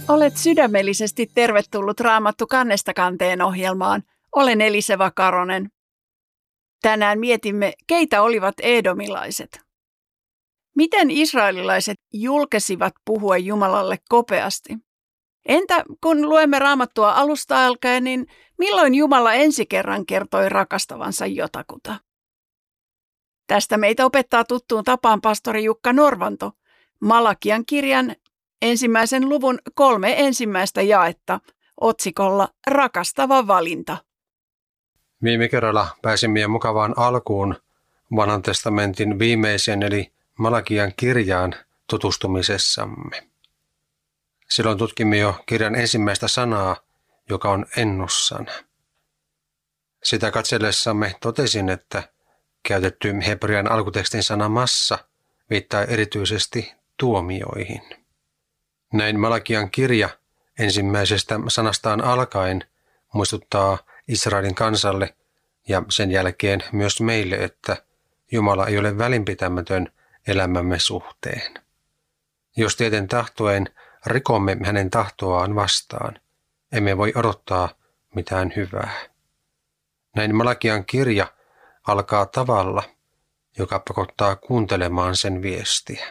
Olet sydämellisesti tervetullut Raamattu kannesta kanteen ohjelmaan. Olen Eliseva Karonen. Tänään mietimme, keitä olivat edomilaiset. Miten israelilaiset julkesivat puhua Jumalalle kopeasti? Entä kun luemme Raamattua alusta alkaen, niin milloin Jumala ensi kerran kertoi rakastavansa jotakuta? Tästä meitä opettaa tuttuun tapaan pastori Jukka Norvanto, Malakian kirjan 1. luvun 3 ensimmäistä jaetta otsikolla Rakastava valinta. Viime kerralla pääsimme jo mukavaan alkuun Vanhan testamentin viimeiseen eli Malakian kirjaan tutustumisessamme. Silloin tutkimme jo kirjan ensimmäistä sanaa, joka on ennussana. Sitä katsellessamme totesin, että käytetty hebrean alkutekstin sana massa viittaa erityisesti tuomioihin. Näin Malakian kirja ensimmäisestä sanastaan alkaen muistuttaa Israelin kansalle ja sen jälkeen myös meille, että Jumala ei ole välinpitämätön elämämme suhteen. Jos tieten tahtoen rikomme hänen tahtoaan vastaan, emme voi odottaa mitään hyvää. Näin Malakian kirja alkaa tavalla, joka pakottaa kuuntelemaan sen viestiä.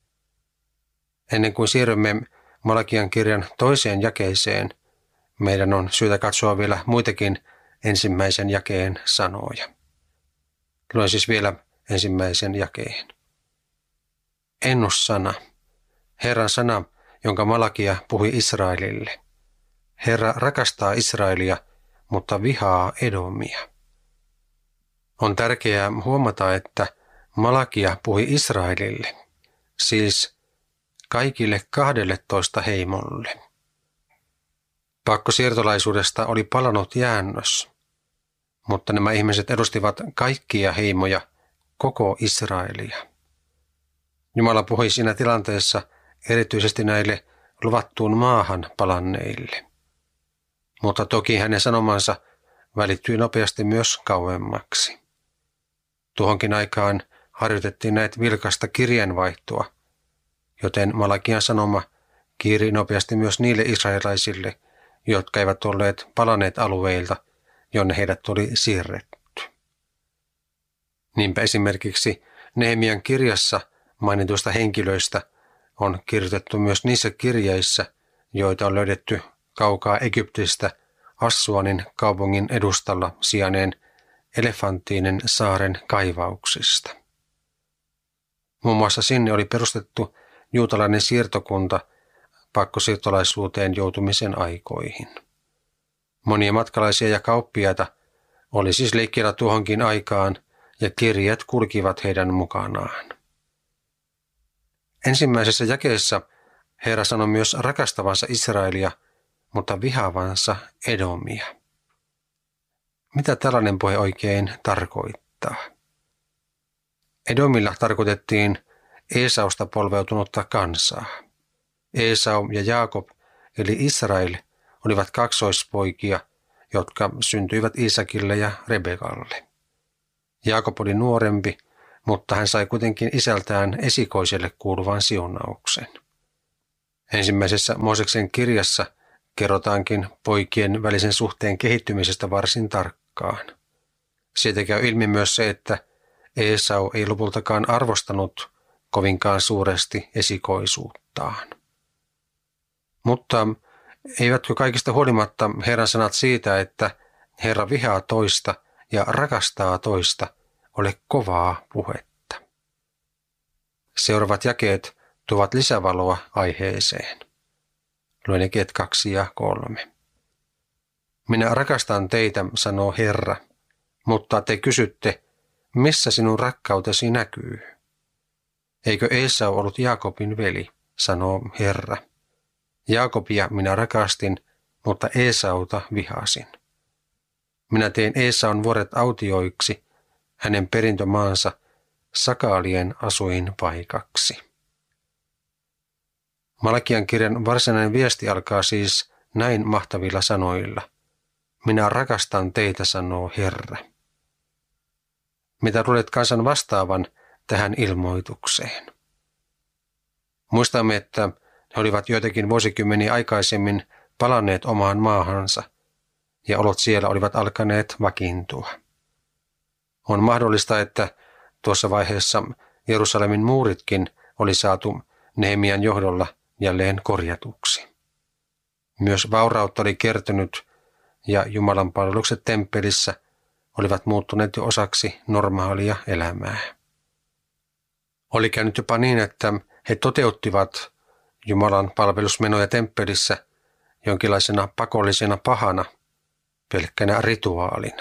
Ennen kuin siirrymme Malakian kirjan toiseen jakeeseen, meidän on syytä katsoa vielä muitakin ensimmäisen jakeen sanoja. Luen siis vielä ensimmäisen jakeen. Ennussana, Herran sana, jonka Malakia puhui Israelille. Herra rakastaa Israelia, mutta vihaa Edomia. On tärkeää huomata, että Malakia puhui Israelille, siis kaikille 12 heimolle. Pakkosiirtolaisuudesta oli palannut jäännös, mutta nämä ihmiset edustivat kaikkia heimoja, koko Israelia. Jumala puhui siinä tilanteessa erityisesti näille luvattuun maahan palanneille. Mutta toki hänen sanomansa välittyi nopeasti myös kauemmaksi. Tuohonkin aikaan harjoitettiin näitä vilkasta kirjeenvaihtoa, joten Malakian sanoma kiiri nopeasti myös niille israelaisille, jotka eivät olleet palanneet alueilta, jonne heidät oli siirretty. Niinpä esimerkiksi Nehemian kirjassa mainituista henkilöistä on kirjoitettu myös niissä kirjeissä, joita on löydetty kaukaa Egyptistä Assuanin kaupungin edustalla sijainneen Elefantiinen saaren kaivauksista. Muun muassa sinne oli perustettu juutalainen siirtokunta pakkosiirtolaisuuteen joutumisen aikoihin. Monia matkalaisia ja kauppiaita oli siis liikkeellä tuohonkin aikaan ja kirjat kulkivat heidän mukanaan. Ensimmäisessä jakeessa Herra sanoi myös rakastavansa Israelia, mutta vihaavansa Edomia. Mitä tällainen puhe oikein tarkoittaa? Edomilla tarkoitettiin Eesausta polveutunutta kansaa. Esau ja Jaakob eli Israel olivat kaksoispoikia, jotka syntyivät Iisakille ja Rebekalle. Jaakob oli nuorempi, mutta hän sai kuitenkin isältään esikoiselle kuuluvan siunauksen. Ensimmäisessä Mooseksen kirjassa kerrotaankin poikien välisen suhteen kehittymisestä varsin tarkkaan. Siitä käy ilmi myös se, että Esau ei lopultakaan arvostanut kovinkaan suuresti esikoisuuttaan. Mutta eivätkö kaikista huolimatta Herran sanat siitä, että Herra vihaa toista ja rakastaa toista, ole kovaa puhetta? Seuraavat jakeet tuovat lisävaloa aiheeseen. Luen jakeet 2 ja 3. Minä rakastan teitä, sanoo Herra, mutta te kysytte, missä sinun rakkautesi näkyy? Eikö Esau ollut Jaakobin veli, sanoo Herra. Jaakobia minä rakastin, mutta Esauta vihasin. Minä tein Esaun vuoret autioiksi, hänen perintömaansa sakaalien asuinpaikaksi. Malakian kirjan varsinainen viesti alkaa siis näin mahtavilla sanoilla. Minä rakastan teitä, sanoo Herra. Mitä luulet kansan vastaavan tähän ilmoitukseen? Muistamme, että He olivat joitakin vuosikymmeniä aikaisemmin palanneet omaan maahansa, ja olot siellä olivat alkaneet vakiintua. On mahdollista, että tuossa vaiheessa Jerusalemin muuritkin oli saatu Nehemian johdolla jälleen korjatuksi. Myös vaurautta oli kertynyt, ja Jumalan palvelukset temppelissä olivat muuttuneet jo osaksi normaalia elämää. Oli käynyt jopa niin, että he toteuttivat Jumalan palvelusmenoja temppelissä jonkinlaisena pakollisena pahana, pelkkänä rituaalina.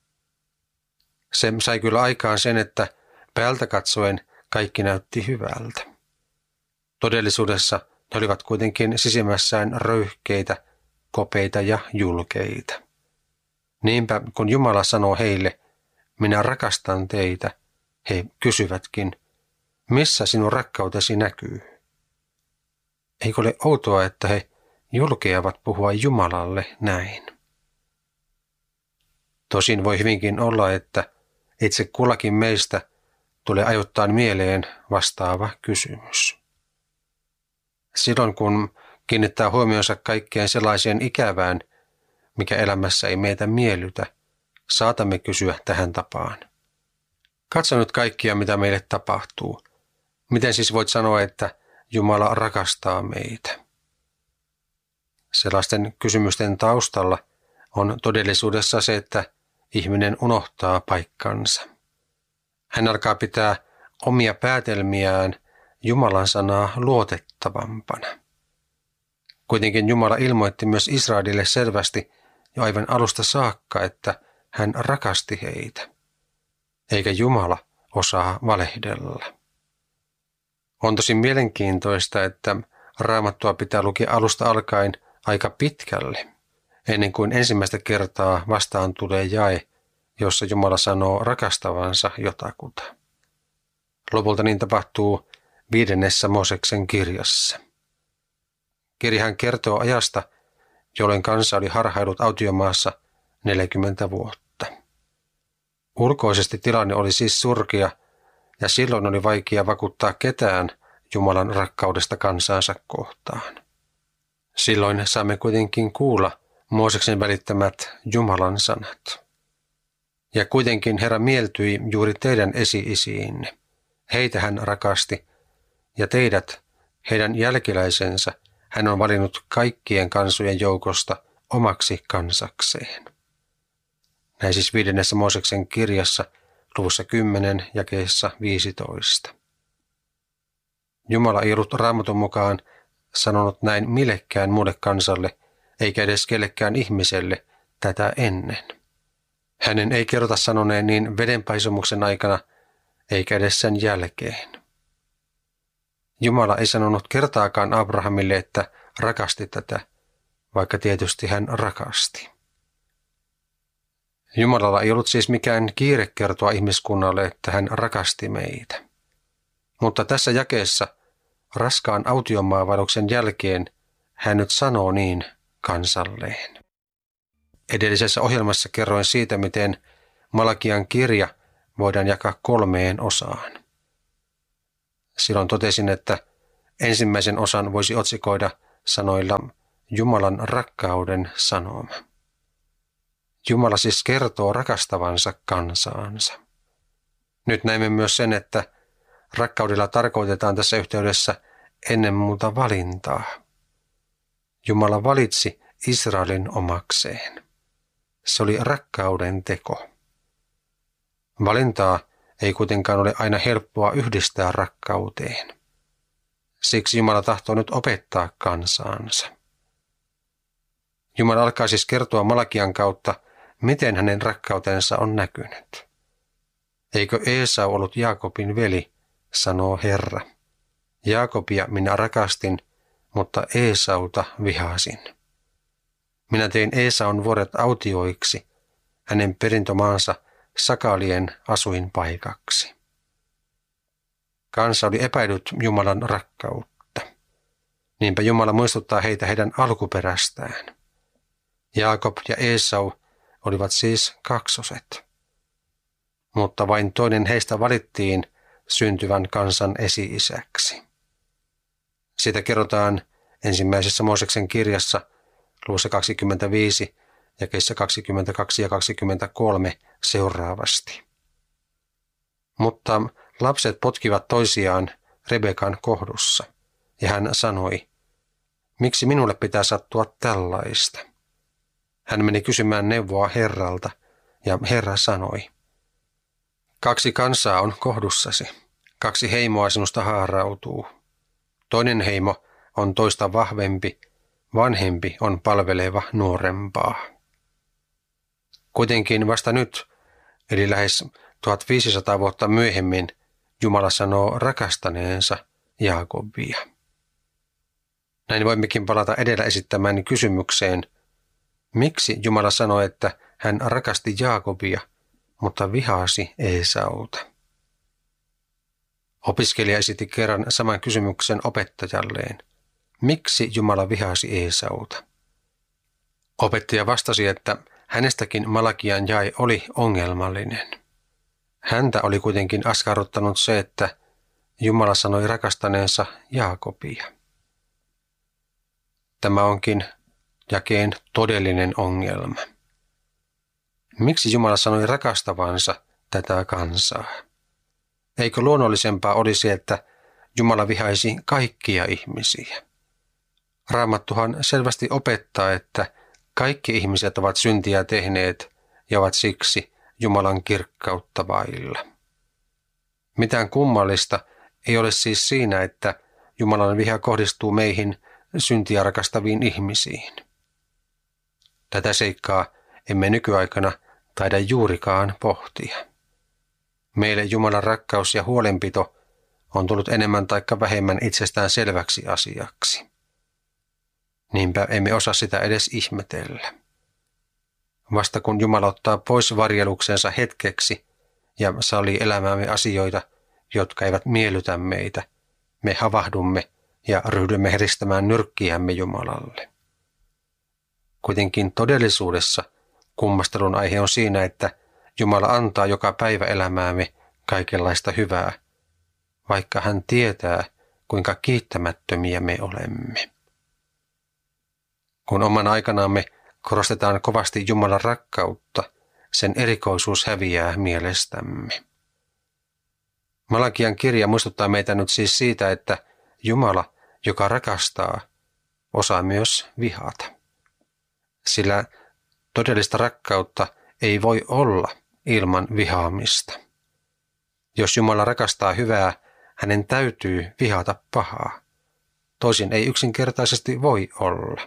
Se sai kyllä aikaan sen, että päältä katsoen kaikki näytti hyvältä. Todellisuudessa he olivat kuitenkin sisimmässään röyhkeitä, kopeita ja julkeita. Niinpä kun Jumala sanoo heille, minä rakastan teitä, he kysyvätkin, missä sinun rakkautesi näkyy? Eikö ole outoa, että he julkeavat puhua Jumalalle näin? Tosin voi hyvinkin olla, että itse kullakin meistä tulee ajoittain mieleen vastaava kysymys. Silloin kun kiinnittää huomionsa kaikkeen sellaiseen ikävään, mikä elämässä ei meitä miellytä, saatamme kysyä tähän tapaan. Katso nyt kaikkia, mitä meille tapahtuu. Miten siis voit sanoa, että Jumala rakastaa meitä? Sellaisten kysymysten taustalla on todellisuudessa se, että ihminen unohtaa paikkansa. Hän alkaa pitää omia päätelmiään Jumalan sanaa luotettavampana. Kuitenkin Jumala ilmoitti myös Israelille selvästi jo aivan alusta saakka, että hän rakasti heitä. Eikä Jumala osaa valehdella. On tosi mielenkiintoista, että Raamattua pitää lukea alusta alkaen aika pitkälle, ennen kuin ensimmäistä kertaa vastaan tulee jae, jossa Jumala sanoo rakastavansa jotakuta. Lopulta niin tapahtuu 5. Mooseksen kirjassa. Kirjahan kertoo ajasta, jolloin kansa oli harhailut autiomaassa 40 vuotta. Ulkoisesti tilanne oli siis surkea, ja silloin oli vaikea vakuuttaa ketään Jumalan rakkaudesta kansaansa kohtaan. Silloin saamme kuitenkin kuulla Mooseksen välittämät Jumalan sanat. Ja kuitenkin Herra mieltyi juuri teidän esi-isiinne. Heitä hän rakasti, ja teidät, heidän jälkeläisensä, hän on valinnut kaikkien kansojen joukosta omaksi kansakseen. Näin siis 5. Mooseksen kirjassa, luvussa 10, jakeessa 15. Jumala ei ollut Raamatun mukaan sanonut näin millekään muulle kansalle, eikä edes kellekään ihmiselle tätä ennen. Hänen ei kerrota sanoneen niin vedenpaisumuksen aikana, eikä edes sen jälkeen. Jumala ei sanonut kertaakaan Abrahamille, että rakasti tätä, vaikka tietysti hän rakasti. Jumalalla ei ollut siis mikään kiire kertoa ihmiskunnalle, että hän rakasti meitä. Mutta tässä jakeessa raskaan autiomaavaelluksen jälkeen hän nyt sanoo niin kansalleen. Edellisessä ohjelmassa kerroin siitä, miten Malakian kirja voidaan jakaa 3 osaan. Silloin totesin, että ensimmäisen osan voisi otsikoida sanoilla Jumalan rakkauden sanoma. Jumala siis kertoo rakastavansa kansaansa. Nyt näemme myös sen, että rakkaudella tarkoitetaan tässä yhteydessä ennen muuta valintaa. Jumala valitsi Israelin omakseen. Se oli rakkauden teko. Valintaa ei kuitenkaan ole aina helppoa yhdistää rakkauteen. Siksi Jumala tahtoo nyt opettaa kansaansa. Jumala alkaa siis kertoa Malakian kautta, miten hänen rakkautensa on näkynyt. Eikö Eesau ollut Jaakobin veli, sanoo Herra. Jaakobia minä rakastin, mutta Eesauta vihasin. Minä tein Eesaun vuoret autioiksi, hänen perintömaansa sakalien asuinpaikaksi. Kansa oli epäillyt Jumalan rakkautta. Niinpä Jumala muistuttaa heitä heidän alkuperästään. Jaakob ja Eesau olivat siis kaksoset. Mutta vain toinen heistä valittiin syntyvän kansan esi-isäksi. Siitä kerrotaan ensimmäisessä Mooseksen kirjassa luvussa 25 jakeissa 22 ja 23 seuraavasti. Mutta lapset potkivat toisiaan Rebekan kohdussa, ja hän sanoi, miksi minulle pitää sattua tällaista? Hän meni kysymään neuvoa Herralta, ja Herra sanoi, 2 kansaa on kohdussasi, 2 heimoa sinusta haarautuu. Toinen heimo on toista vahvempi, vanhempi on palveleva nuorempaa. Kuitenkin vasta nyt, eli lähes 1500 vuotta myöhemmin, Jumala sanoo rakastaneensa Jaakobia. Näin voimmekin palata edellä esittämään kysymykseen, miksi Jumala sanoi, että hän rakasti Jaakobia, mutta vihasi Eesauta. Opiskelija esitti kerran saman kysymyksen opettajalleen. Miksi Jumala vihasi Eesauta? Opettaja vastasi, että hänestäkin Malakian jae oli ongelmallinen. Häntä oli kuitenkin askarruttanut se, että Jumala sanoi rakastaneensa Jaakobia. Tämä onkin jakeen todellinen ongelma. Miksi Jumala sanoi rakastavansa tätä kansaa? Eikö luonnollisempaa olisi, että Jumala vihaisi kaikkia ihmisiä? Raamattuhan selvästi opettaa, että kaikki ihmiset ovat syntiä tehneet ja ovat siksi Jumalan kirkkautta vailla. Mitään kummallista ei ole siis siinä, että Jumalan viha kohdistuu meihin syntiä rakastaviin ihmisiin. Tätä seikkaa emme nykyaikana taida juurikaan pohtia. Meille Jumalan rakkaus ja huolenpito on tullut enemmän tai vähemmän itsestään selväksi asiaksi. Niinpä emme osaa sitä edes ihmetellä. Vasta kun Jumala ottaa pois varjeluksensa hetkeksi ja sallii elämäämme asioita, jotka eivät miellytä meitä, me havahdumme ja ryhdymme heristämään nyrkkiämme Jumalalle. Kuitenkin todellisuudessa kummastelun aihe on siinä, että Jumala antaa joka päivä elämäämme kaikenlaista hyvää, vaikka hän tietää, kuinka kiittämättömiä me olemme. Kun oman aikanaamme korostetaan kovasti Jumalan rakkautta, sen erikoisuus häviää mielestämme. Malakian kirja muistuttaa meitä nyt siis siitä, että Jumala, joka rakastaa, osaa myös vihata. Sillä todellista rakkautta ei voi olla ilman vihaamista. Jos Jumala rakastaa hyvää, hänen täytyy vihata pahaa. Toisin ei yksinkertaisesti voi olla.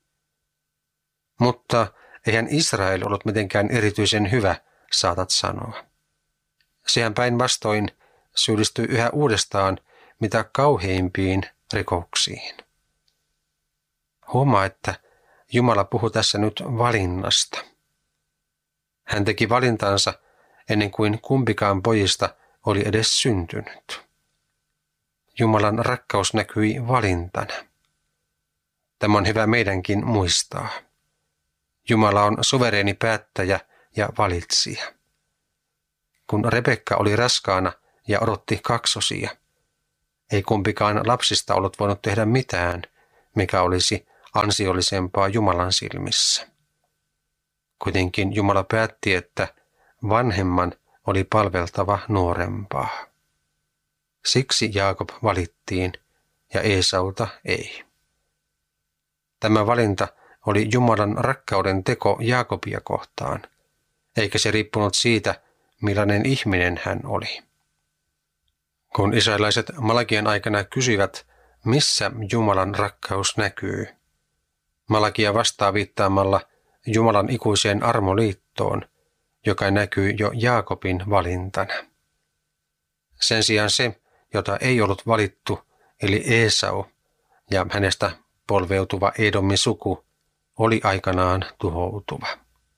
Mutta eihän Israel ollut mitenkään erityisen hyvä, saatat sanoa. Sehän päinvastoin syyllistyy yhä uudestaan mitä kauheimpiin rikoksiin. Huomaa, että Jumala puhuu tässä nyt valinnasta. Hän teki valintansa ennen kuin kumpikaan pojista oli edes syntynyt. Jumalan rakkaus näkyi valintana. Tämä on hyvä meidänkin muistaa. Jumala on suvereeni päättäjä ja valitsija. Kun Rebekka oli raskaana ja odotti kaksosia, ei kumpikaan lapsista ollut voinut tehdä mitään, mikä olisi ansiollisempaa Jumalan silmissä. Kuitenkin Jumala päätti, että vanhemman oli palveltava nuorempaa. Siksi Jaakob valittiin ja Eesauta ei. Tämä valinta oli Jumalan rakkauden teko Jaakobia kohtaan, eikä se riippunut siitä, millainen ihminen hän oli. Kun israelaiset Malakian aikana kysyivät, missä Jumalan rakkaus näkyy, Malakia vastaa viittaamalla Jumalan ikuiseen armoliittoon, joka näkyy jo Jaakobin valintana. Sen sijaan se, jota ei ollut valittu, eli Eesau ja hänestä polveutuva Edomin suku, oli aikanaan tuhoutuva.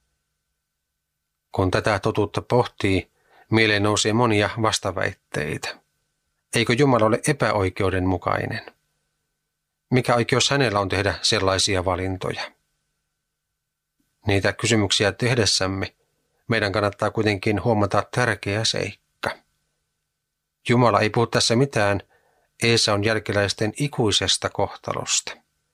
Kun tätä totuutta pohtii, mieleen nousee monia vastaväitteitä. Eikö Jumala ole epäoikeudenmukainen? Mikä oikeus hänellä on tehdä sellaisia valintoja? Niitä kysymyksiä tehdessämme meidän kannattaa kuitenkin huomata tärkeä seikka. Jumala ei puhu tässä mitään Eesaun jälkeläisten ikuisesta kohtalosta.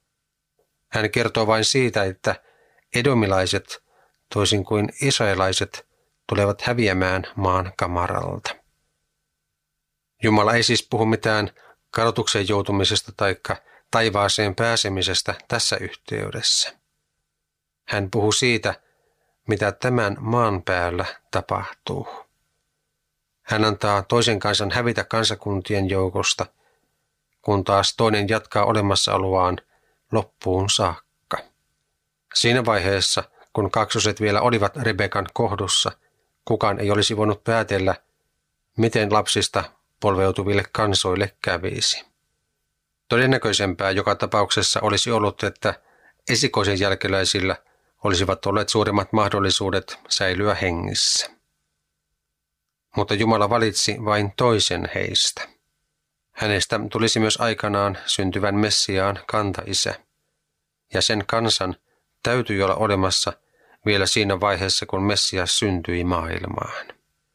Hän kertoo vain siitä, että edomilaiset, toisin kuin israelaiset, tulevat häviämään maan kamaralta. Jumala ei siis puhu mitään kadotukseen joutumisesta tai taivaaseen pääsemisestä tässä yhteydessä. Hän puhuu siitä, mitä tämän maan päällä tapahtuu. Hän antaa toisen kansan hävitä kansakuntien joukosta, kun taas toinen jatkaa olemassaoloaan loppuun saakka. Siinä vaiheessa, kun kaksoset vielä olivat Rebekan kohdussa, kukaan ei olisi voinut päätellä, miten lapsista polveutuville kansoille kävisi. Todennäköisempää joka tapauksessa olisi ollut, että esikoisen jälkeläisillä olisivat olleet suuremmat mahdollisuudet säilyä hengissä. Mutta Jumala valitsi vain toisen heistä. Hänestä tulisi myös aikanaan syntyvän Messiaan kantaisä, ja sen kansan täytyi olla olemassa vielä siinä vaiheessa, kun Messias syntyi maailmaan.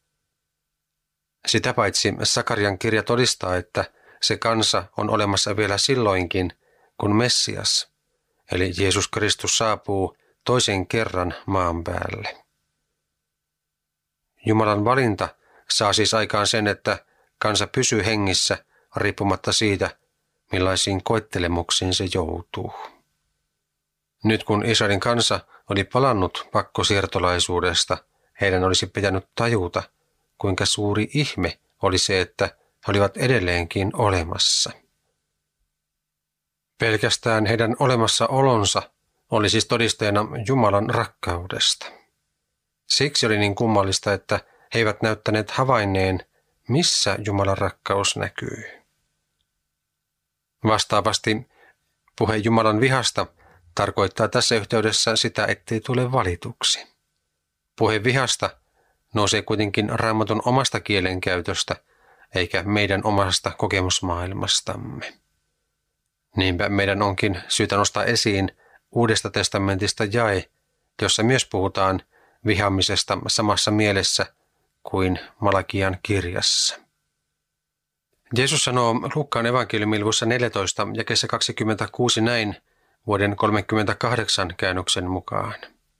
Sitä paitsi Sakarian kirja todistaa, että se kansa on olemassa vielä silloinkin, kun Messias, eli Jeesus Kristus, saapuu toisen kerran maan päälle. Jumalan valinta saa siis aikaan sen, että kansa pysyy hengissä riippumatta siitä, millaisiin koettelemuksiin se joutuu. Nyt kun Israelin kansa oli palannut pakkosiirtolaisuudesta, heidän olisi pitänyt tajuta, kuinka suuri ihme oli se, että he olivat edelleenkin olemassa. Pelkästään heidän olemassaolonsa oli siis todisteena Jumalan rakkaudesta. Siksi oli niin kummallista, että he eivät näyttäneet havainneen, missä Jumalan rakkaus näkyy. Vastaavasti puhe Jumalan vihasta tarkoittaa tässä yhteydessä sitä, ettei tule valituksi. Puhe vihasta nousee kuitenkin Raamatun omasta kielenkäytöstä, eikä meidän omasta kokemusmaailmastamme. Niinpä meidän onkin syytä nostaa esiin Uudesta testamentista jae, jossa myös puhutaan vihaamisesta samassa mielessä kuin Malakian kirjassa. Jeesus sanoo Luukkaan evankeliumin luvussa 14 jakeessa 26 näin vuoden 38 käännöksen mukaan.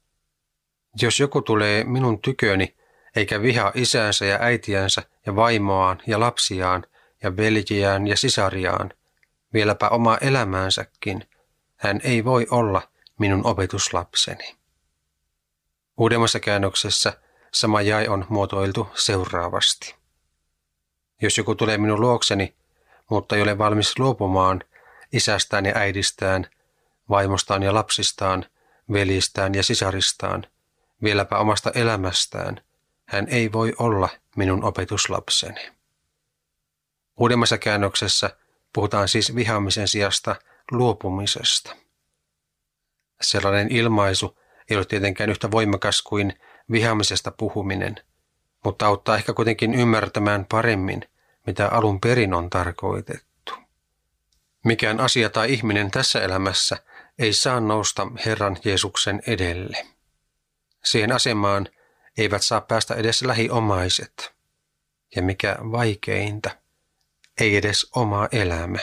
Jos joku tulee minun tyköni, eikä vihaa isäänsä ja äitiänsä ja vaimoaan ja lapsiaan ja veljiään ja sisariaan, vieläpä omaa elämäänsäkin, hän ei voi olla minun opetuslapseni. Uudemmassa käännöksessä sama jae on muotoiltu seuraavasti. Jos joku tulee minun luokseni, mutta ei ole valmis luopumaan isästään ja äidistään, vaimostaan ja lapsistaan, veljistään ja sisaristaan, vieläpä omasta elämästään, hän ei voi olla minun opetuslapseni. Uudemmassa käännöksessä puhutaan siis vihaamisen sijasta luopumisesta. Sellainen ilmaisu ei ole tietenkään yhtä voimakas kuin vihaamisesta puhuminen, mutta auttaa ehkä kuitenkin ymmärtämään paremmin, mitä alun perin on tarkoitettu. Mikään asia tai ihminen tässä elämässä ei saa nousta Herran Jeesuksen edelle. Siihen asemaan eivät saa päästä edes lähiomaiset. Ja mikä vaikeinta, ei edes oma elämä.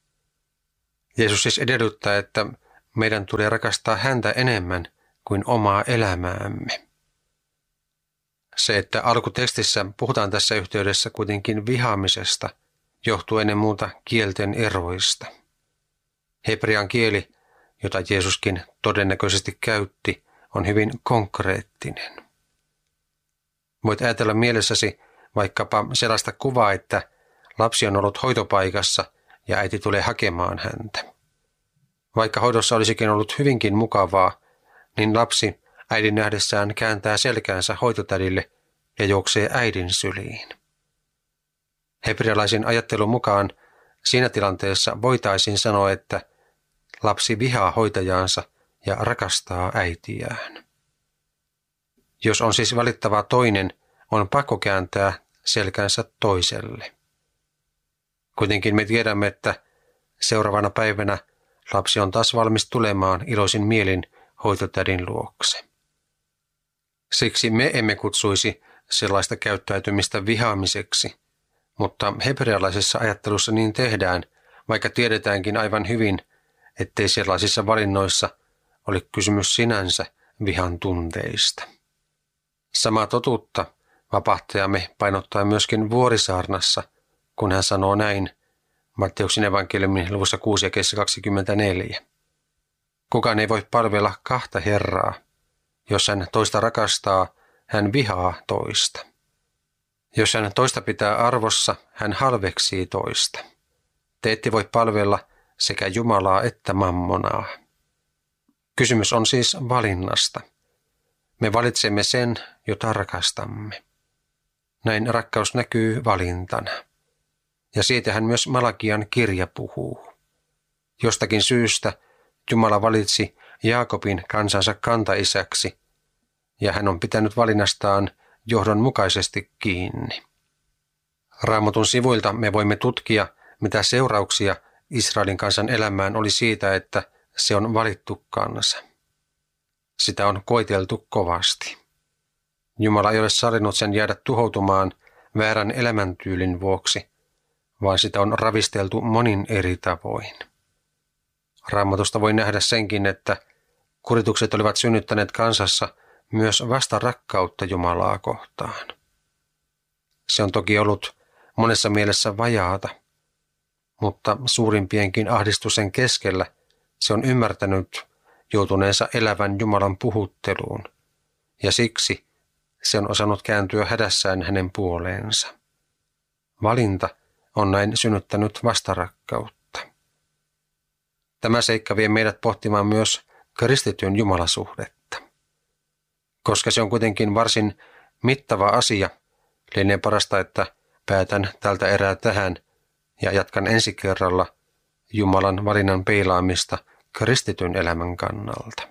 Jeesus siis edellyttää, että meidän tulee rakastaa häntä enemmän kuin omaa elämäämme. Se, että alkutekstissä puhutaan tässä yhteydessä kuitenkin vihaamisesta, johtuu ennen muuta kielten eroista. Hebrean kieli, jota Jeesuskin todennäköisesti käytti, on hyvin konkreettinen. Voit ajatella mielessäsi vaikkapa sellaista kuvaa, että lapsi on ollut hoitopaikassa ja äiti tulee hakemaan häntä. Vaikka hoidossa olisikin ollut hyvinkin mukavaa, niin lapsi äidin nähdessään kääntää selkäänsä hoitotädille ja juoksee äidin syliin. Hebrealaisen ajattelun mukaan siinä tilanteessa voitaisiin sanoa, että lapsi vihaa hoitajaansa ja rakastaa äitiään. Jos on siis valittava toinen, on pakko kääntää selkänsä toiselle. Kuitenkin me tiedämme, että seuraavana päivänä lapsi on taas valmis tulemaan iloisin mielin hoitotädin luokse. Siksi me emme kutsuisi sellaista käyttäytymistä vihaamiseksi, mutta hebrealaisessa ajattelussa niin tehdään, vaikka tiedetäänkin aivan hyvin, ettei sellaisissa valinnoissa ole kysymys sinänsä vihan tunteista. Samaa totuutta vapahtajamme painottaa myöskin Vuorisaarnassa, kun hän sanoo näin Matteuksen evankeliumin luvussa 6 ja 24. Kukaan ei voi palvella kahta Herraa. Jos hän toista rakastaa, hän vihaa toista. Jos hän toista pitää arvossa, hän halveksii toista. Te ette voi palvella sekä Jumalaa että mammonaa. Kysymys on siis valinnasta. Me valitsemme sen, jota rakastamme. Näin rakkaus näkyy valintana. Ja siitähän myös Malakian kirja puhuu. Jostakin syystä Jumala valitsi Jaakobin kansansa kantaisäksi, ja hän on pitänyt valinnastaan johdonmukaisesti kiinni. Raamatun sivuilta me voimme tutkia, mitä seurauksia Israelin kansan elämään oli siitä, että se on valittu kansa. Sitä on koeteltu kovasti. Jumala ei ole sallinut sen jäädä tuhoutumaan väärän elämäntyylin vuoksi, vaan sitä on ravisteltu monin eri tavoin. Raamatusta voi nähdä senkin, että kuritukset olivat synnyttäneet kansassa myös vastarakkautta Jumalaa kohtaan. Se on toki ollut monessa mielessä vajaata, mutta suurimpienkin ahdistusten keskellä se on ymmärtänyt joutuneensa elävän Jumalan puhutteluun, ja siksi se on osannut kääntyä hädässään hänen puoleensa. Valinta on näin synnyttänyt vastarakkautta. Tämä seikka vie meidät pohtimaan myös kristityn jumalasuhdetta. Koska se on kuitenkin varsin mittava asia, lienee parasta, että päätän tältä erää tähän ja jatkan ensi kerralla Jumalan valinnan peilaamista kristityn elämän kannalta.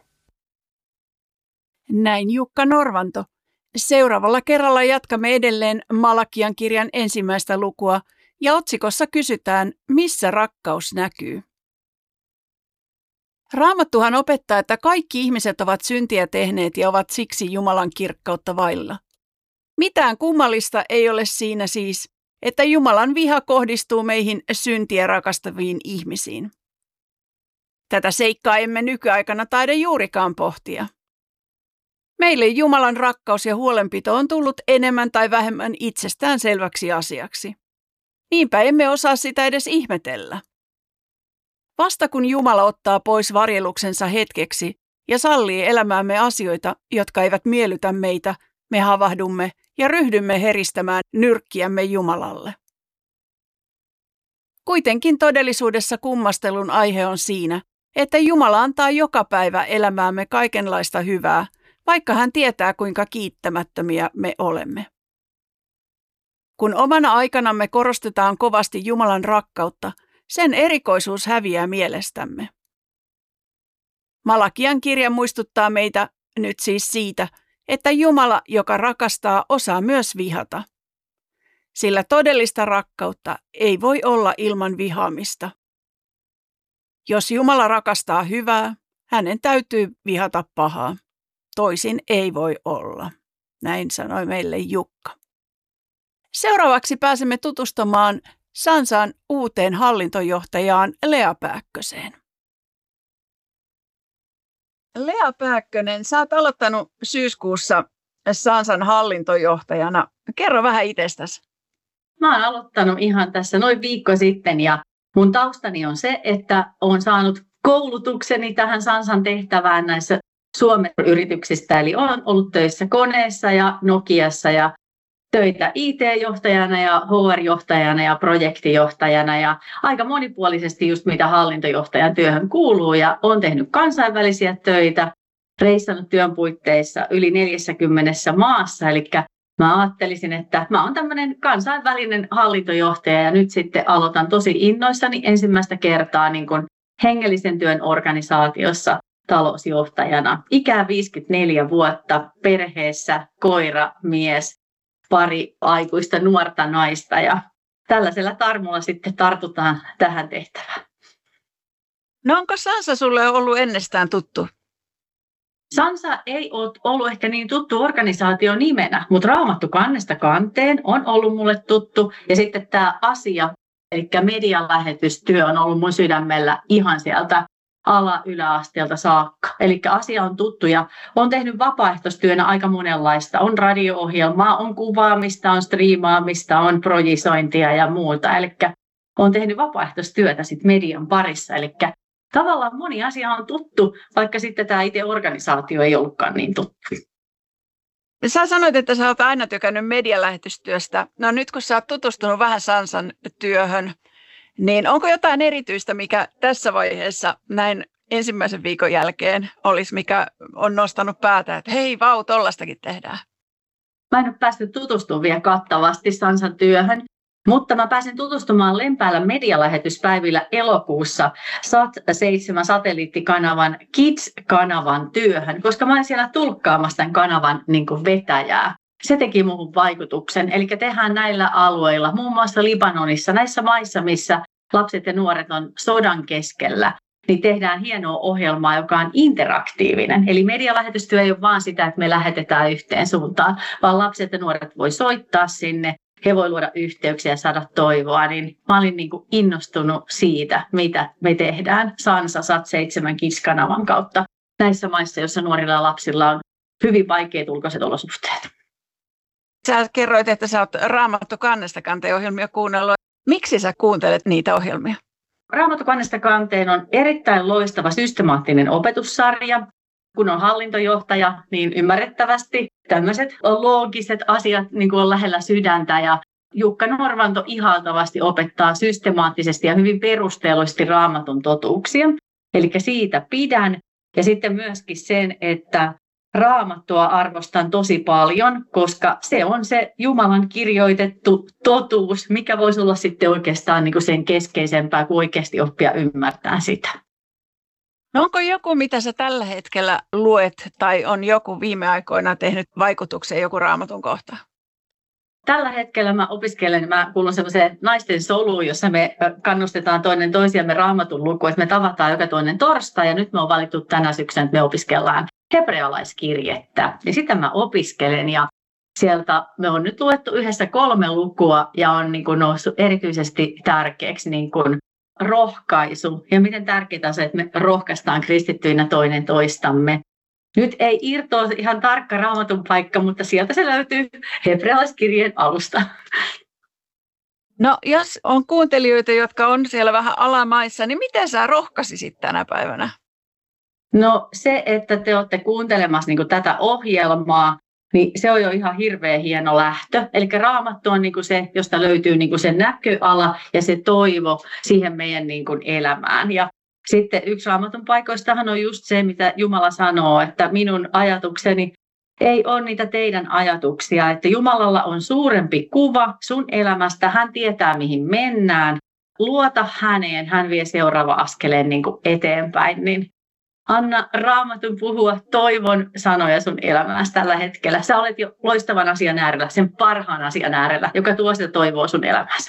Näin Jukka Norvanto. Seuraavalla kerralla jatkamme edelleen Malakian kirjan 1. lukua ja otsikossa kysytään, missä rakkaus näkyy. Raamattuhan opettaa, että kaikki ihmiset ovat syntiä tehneet ja ovat siksi Jumalan kirkkautta vailla. Mitään kummallista ei ole siinä siis, että Jumalan viha kohdistuu meihin syntiä rakastaviin ihmisiin. Tätä seikkaa emme nykyaikana taida juurikaan pohtia. Meille Jumalan rakkaus ja huolenpito on tullut enemmän tai vähemmän itsestään selväksi asiaksi. Niinpä emme osaa sitä edes ihmetellä. Vasta kun Jumala ottaa pois varjeluksensa hetkeksi ja sallii elämäämme asioita, jotka eivät miellytä meitä, me havahdumme ja ryhdymme heristämään nyrkkiämme Jumalalle. Kuitenkin todellisuudessa kummastelun aihe on siinä, että Jumala antaa joka päivä elämäämme kaikenlaista hyvää, vaikka hän tietää, kuinka kiittämättömiä me olemme. Kun omana aikanamme korostetaan kovasti Jumalan rakkautta, sen erikoisuus häviää mielestämme. Malakian kirja muistuttaa meitä nyt siis siitä, että Jumala, joka rakastaa, osaa myös vihata. Sillä todellista rakkautta ei voi olla ilman vihaamista. Jos Jumala rakastaa hyvää, hänen täytyy vihata pahaa. Toisin ei voi olla. Näin sanoi meille Jukka. Seuraavaksi pääsemme tutustumaan Sansan uuteen hallintojohtajaan Lea Pääkköseen. Lea Pääkkönen, sä oot aloittanut syyskuussa Sansan hallintojohtajana. Kerro vähän itsestäsi. Mä oon aloittanut ihan tässä noin viikko sitten ja mun taustani on se, että olen saanut koulutukseni tähän Sansan tehtävään näissä Suomen yrityksistä. Eli olen ollut töissä Koneessa ja Nokiassa ja töitä IT-johtajana ja HR-johtajana ja projektijohtajana ja aika monipuolisesti just mitä hallintojohtajan työhön kuuluu. Ja olen tehnyt kansainvälisiä töitä, reissannut työn puitteissa yli 40 maassa. Eli mä ajattelisin, että mä oon tämmöinen kansainvälinen hallintojohtaja ja nyt sitten aloitan tosi innoissani ensimmäistä kertaa niin kuin hengellisen työn organisaatiossa talousjohtajana. Ikää 54 vuotta, perheessä, koira, mies, pari aikuista nuorta naista ja tällaisella tarmolla sitten tartutaan tähän tehtävään. No onko Sansa sulle ollut ennestään tuttu? Sansa ei ole ollut ehkä niin tuttu organisaatio nimenä, mutta Raamattu kannesta kanteen on ollut mulle tuttu. Ja sitten tämä asia, eli median lähetystyö on ollut mun sydämellä ihan sieltä yläasteelta saakka. Eli asia on tuttu ja olen tehnyt vapaaehtoistyönä aika monenlaista. On radio-ohjelmaa, on kuvaamista, on striimaamista, on projisointia ja muuta. Eli olen tehnyt vapaaehtoistyötä sit median parissa. Eli tavallaan moni asia on tuttu, vaikka sitten tämä itse organisaatio ei ollutkaan niin tuttu. Sä sanoit, että sä oot aina tykännyt medialähetystyöstä. No nyt kun sä oot tutustunut vähän Sansan työhön, niin onko jotain erityistä, mikä tässä vaiheessa näin ensimmäisen viikon jälkeen olisi, mikä on nostanut päätä, että hei vau, tollastakin tehdään? Mä en ole päässyt tutustumaan vielä kattavasti Sansan työhön, mutta mä pääsin tutustumaan Lempäälän medialähetyspäivillä elokuussa Sat7 satelliittikanavan Kids-kanavan työhön, koska mä olin siellä tulkkaamassa tämän kanavan vetäjää. Se teki muuhun vaikutuksen, eli tehdään näillä alueilla, muun muassa Libanonissa, näissä maissa, missä lapset ja nuoret on sodan keskellä, niin tehdään hienoa ohjelmaa, joka on interaktiivinen. Eli medialähetystyö ei ole vaan sitä, että me lähetetään yhteen suuntaan, vaan lapset ja nuoret voi soittaa sinne, he voi luoda yhteyksiä ja saada toivoa. Niin mä olin innostunut siitä, mitä me tehdään Sansa Sat7 Kids-kanavan kautta näissä maissa, joissa nuorilla ja lapsilla on hyvin vaikeat ulkoiset olosuhteet. Sä kerroit, että sä oot Raamattu kannesta kanteen ohjelmia kuunnellut. Miksi sä kuuntelet niitä ohjelmia? Raamattu kannesta kanteen on erittäin loistava systemaattinen opetussarja. Kun on hallintojohtaja, niin ymmärrettävästi tämmöiset loogiset asiat on lähellä sydäntä. Ja Jukka Norvanto ihaltavasti opettaa systemaattisesti ja hyvin perustellusti Raamatun totuuksia. Eli siitä pidän. Ja sitten myöskin sen, että Raamattua arvostan tosi paljon, koska se on se Jumalan kirjoitettu totuus, mikä voisi olla sitten oikeastaan sen keskeisempää kuin oikeasti oppia ymmärtää sitä. No onko joku, mitä sä tällä hetkellä luet, tai on joku viime aikoina tehnyt vaikutuksen joku Raamatun kohta? Tällä hetkellä mä kuulun sellaiseen naisten soluun, jossa me kannustetaan toinen toisiamme Raamatun lukuun, että me tavataan joka toinen torstai, ja nyt me on valittu tänä syksynä, että me opiskellaan hebrealaiskirjettä. Ja sitä mä opiskelen, ja sieltä me on nyt luettu yhdessä 3 lukua, ja on noussut erityisesti tärkeäksi rohkaisu. Ja miten tärkeää on se, että me rohkaistaan kristittyinä toinen toistamme. Nyt ei irtoa ihan tarkka Raamatun paikka, mutta sieltä se löytyy hebrealaiskirjeen alusta. No jos on kuuntelijoita, jotka on siellä vähän alamaissa, niin miten sä rohkaisisit tänä päivänä? No se, että te olette kuuntelemassa tätä ohjelmaa, niin se on jo ihan hirveän hieno lähtö. Eli Raamattu on se, josta löytyy se näköala ja se toivo siihen meidän elämään. Ja sitten yksi Raamatun paikoistahan on just se, mitä Jumala sanoo, että minun ajatukseni ei ole niitä teidän ajatuksia. Että Jumalalla on suurempi kuva sun elämästä, hän tietää mihin mennään. Luota häneen, hän vie seuraava askeleen eteenpäin. Niin anna Raamatun puhua toivon sanoja sun elämässä tällä hetkellä. Sä olet jo loistavan asian äärellä, sen parhaan asian äärellä, joka tuo sitä toivoa sun elämässä.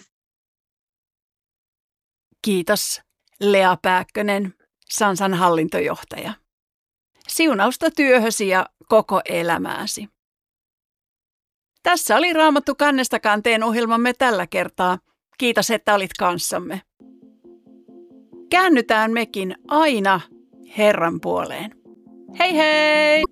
Kiitos, Lea Pääkkönen, Sansan hallintojohtaja. Siunausta työhösi ja koko elämääsi. Tässä oli Raamattu kannesta kanteen ohjelmamme tällä kertaa. Kiitos, että olit kanssamme. Käännytään mekin aina Herran puoleen. Hei hei!